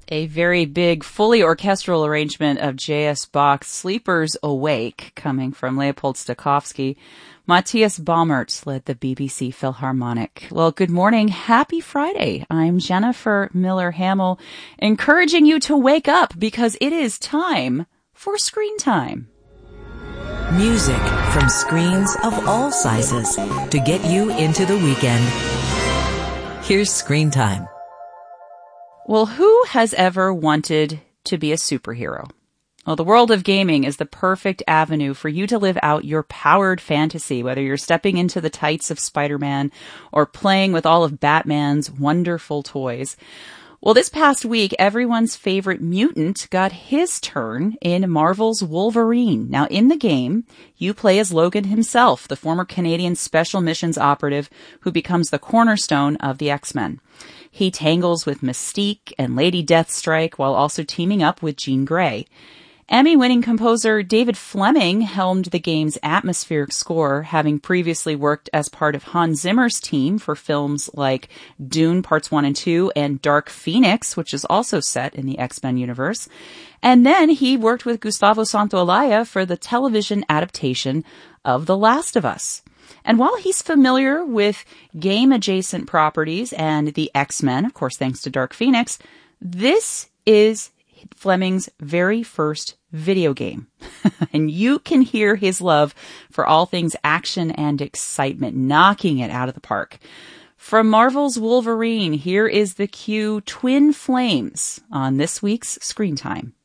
A very big, fully orchestral arrangement of J.S. Bach's Sleepers Awake, coming from Leopold Stokowski. Matthias Baumert led the BBC Philharmonic. Well, good morning. Happy Friday. I'm Jennifer Miller-Hamill, encouraging you to wake up because it is time for Screen Time. Music from screens of all sizes to get you into the weekend. Here's Screen Time. Well, who has ever wanted to be a superhero? Well, the world of gaming is the perfect avenue for you to live out your powered fantasy, whether you're stepping into the tights of Spider-Man or playing with all of Batman's wonderful toys. Well, this past week, everyone's favorite mutant got his turn in Marvel's Wolverine. Now, in the game, you play as Logan himself, the former Canadian Special Missions operative who becomes the cornerstone of the X-Men. He tangles with Mystique and Lady Deathstrike while also teaming up with Jean Grey. Emmy-winning composer David Fleming helmed the game's atmospheric score, having previously worked as part of Hans Zimmer's team for films like Dune Parts 1 and 2 and Dark Phoenix, which is also set in the X-Men universe. And then he worked with Gustavo Santaolalla for the television adaptation of The Last of Us. And while he's familiar with game-adjacent properties and the X-Men, of course thanks to Dark Phoenix, this is Fleming's very first video game. And you can hear his love for all things action and excitement, knocking it out of the park. From Marvel's Wolverine, here is the cue Twin Flames on this week's Screen Time.